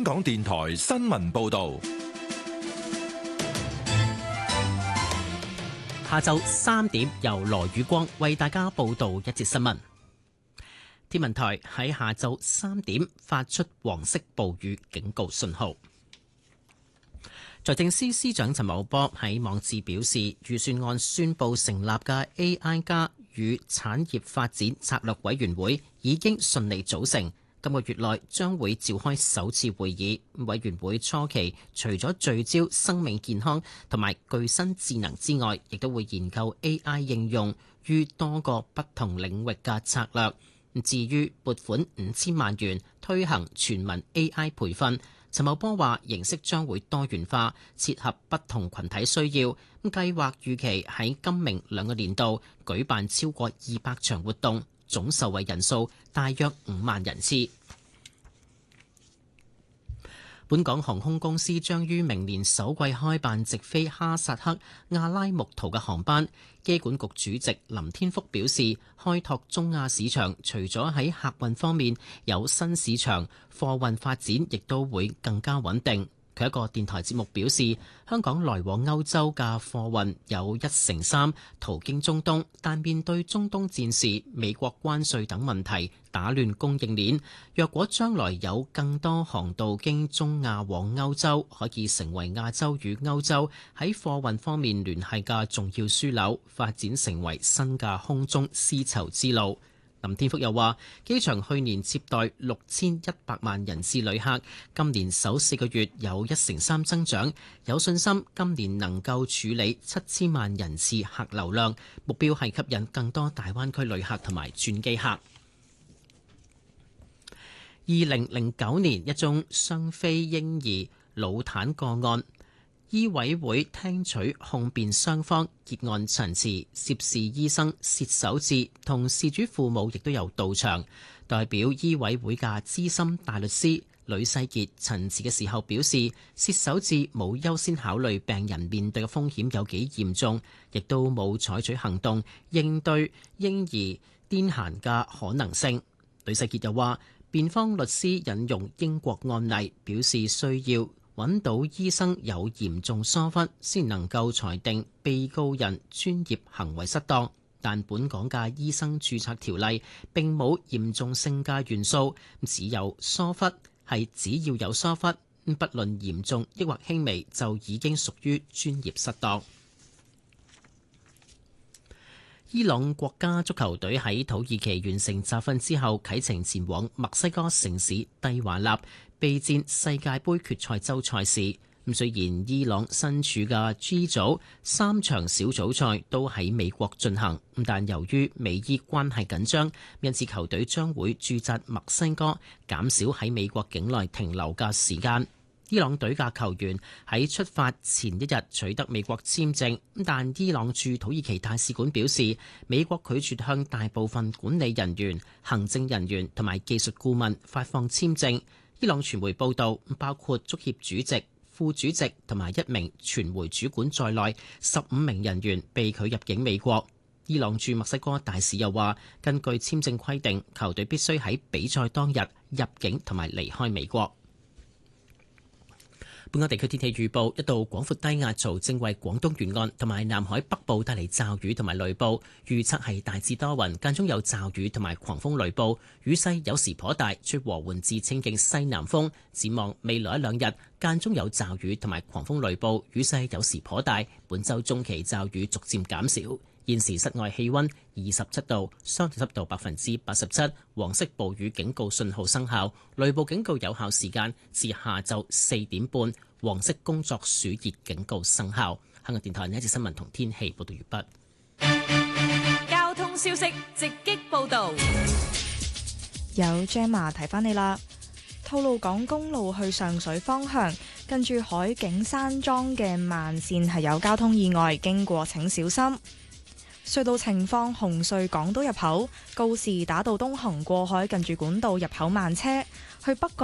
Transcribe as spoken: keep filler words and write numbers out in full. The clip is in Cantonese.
香港電台新聞報道。 下晝三點，由羅宇光為大家報道一節新聞。天文台喺下晝三點發出黃色暴雨警告信號。財政司司長陳茂波喺網誌表示，預算案宣布成立嘅 A I 加與產業發展策略委員會已經順利組成，今個月內將會召開首次會議。委員會初期除咗聚焦生命健康同埋具身智能之外，亦都會研究 A I 應用於多個不同領域嘅策略。至於撥款五千萬元推行全民 A I 培訓，陳茂波話形式將會多元化，切合不同群體需要。咁計劃預期喺今明兩個年度舉辦超過二百場活動，總受惠人數大約五萬人次。本港航空公司將於明年首季開辦直飛哈薩克阿拉木圖嘅航班。機管局主席林天福表示，開拓中亞市場，除咗喺客運方面有新市場，貨運發展亦都會更加穩定。佢一個電台節目表示，香港來往歐洲嘅貨運有一成三途經中東，但面對中東戰事、美國關稅等問題打亂供應鏈。若果將來有更多航道經中亞往歐洲，可以成為亞洲與歐洲喺貨運方面聯繫嘅重要樞紐，發展成為新嘅空中絲綢之路。林天福又話，機場去年接待六千一百萬人次旅客，今年首四個月有一成三增長，有信心今年能夠處理七千萬人次客流量，目標係吸引更多大灣區旅客同埋轉機客。二零零九年一宗雙非嬰兒腦癱個案，醫委會聽取控辯雙方結案陳詞，涉事醫生薛守志同事主父母亦都有到場。代表醫委會嘅資深大律師呂世傑陳詞嘅時候表示，薛守志冇優先考慮病人面對嘅風險有幾嚴重，亦都冇採取行動應對嬰兒癲癇嘅可能性。呂世傑又話，辯方律師引用英國案例，表示需要揾到醫生有嚴重疏忽，先能夠裁定被告人專業行為失當。但本港嘅醫生註冊條例並冇嚴重性嘅元素，只有疏忽，係只要有疏忽，不論嚴重抑或輕微，就已經屬於專業失當。伊朗國家足球隊喺土耳其完成集訓之後，啟程前往墨西哥城市蒂華納備戰世界盃決賽周賽事。咁雖然伊朗身處嘅 G 組三場小組賽都喺美國進行，但由於美伊關係緊張，因此球隊將會駐紮墨西哥，減少喺美國境內停留嘅時間。伊朗隊嘅球員喺出發前一日取得美國簽證，但伊朗駐土耳其大使館表示，美國拒絕向大部分管理人員、行政人員同埋技術顧問發放簽證。伊朗傳媒報道，包括足協主席、副主席同埋一名傳媒主管在內，十五名人員被拒入境美國。伊朗駐墨西哥大使又話，根據簽證規定，球隊必須喺比賽當日入境同埋離開美國。本港地區天氣預報，一道廣闊低壓槽正為廣東沿岸同埋南海北部帶嚟驟雨同埋雷暴，預測係大致多雲，間中有驟雨同埋狂風雷暴，雨勢有時頗大，吹和緩至清勁西南風。展望未來一兩日，間中有驟雨同埋狂風雷暴，雨勢有時頗大。本週中期驟雨逐漸減少。現時室外氣溫二十七度，相對濕度百分之八十七，黃色暴雨警告信號生效，雷暴警告有效時間至下晝四點半，黃色工作暑熱警告生效。香港電台呢一節新聞同天氣報道完畢。交通消息直擊報道， 有 Gemma 提翻你啦。吐露港公路去上水方向，近住海景山莊嘅慢線係有交通意外，經過請小心。隧道情況，紅隧港島入口告士打道東行過海，近住管道入口慢車，去北角